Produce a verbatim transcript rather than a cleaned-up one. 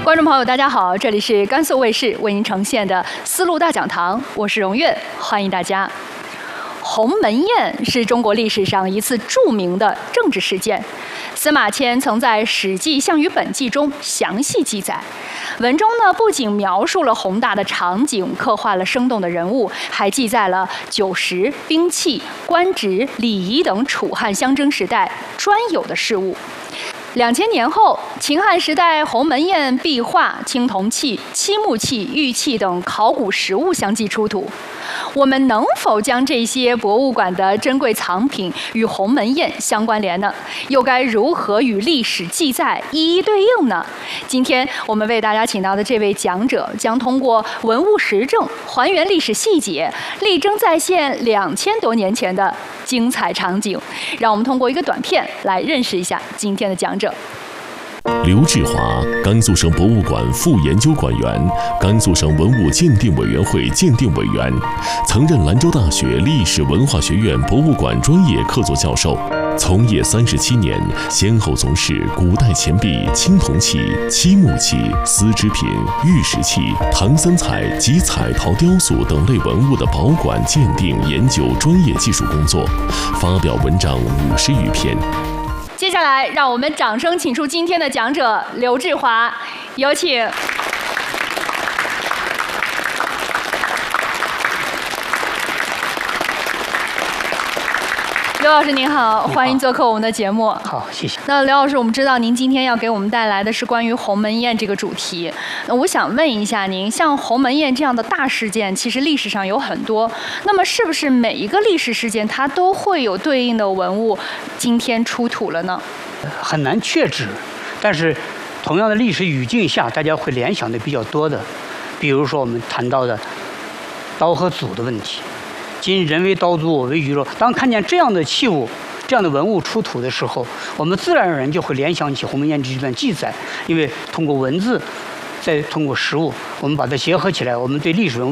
观众朋友，大家好，这里是甘肃卫视为您呈现的丝路大讲堂，我是荣月，欢迎大家。鸿门宴是中国历史上一次著名的政治事件，司马迁曾在《史记·项羽本纪》中详细记载。文中呢，不仅描述了宏大的场景，刻画了生动的人物，还记载了酒食、兵器、官职、礼仪等楚汉相争时代专有的事物。两千年后，秦汉时代鸿门宴壁画、青铜器、漆木器、玉器等考古实物相继出土。我们能否将这些博物馆的珍贵藏品与鸿门宴相关联呢？又该如何与历史记载一一对应呢？今天我们为大家请到的这位讲者，将通过文物实证还原历史细节，力争再现两千多年前的精彩场景。让我们通过一个短片来认识一下今天的讲者。 刘志华，甘肃省博物馆副研究馆员，甘肃省文物鉴定委员会鉴定委员，曾任兰州大学历史文化学院博物馆专业客座教授，从业三十七年，先后从事古代钱币、青铜器、漆木器、丝织品、玉石器、唐三彩及彩陶雕塑等类文物的保管、鉴定、研究专业技术工作，发表文章五十余篇。 接下来，让我们掌声请出今天的讲者刘志华，有请。刘老师您好，欢迎做客我们的节目。 好，谢谢。 那刘老师，我们知道您今天要给我们带来的是关于鸿门宴这个主题。那我想问一下您，像鸿门宴这样的大事件，其实历史上有很多。那么，是不是每一个历史事件它都会有对应的文物今天出土了呢？ 很难确知，但是同样的历史语境下，大家会联想的比较多的，比如说我们谈到的刀和俎的问题。今人为刀俎，我为鱼肉。当看见这样的器物、这样的文物出土的时候，我们自然而然就会联想起鸿门宴这段记载，因为通过文字，再通过实物，我们把它结合起来，我们对历史文物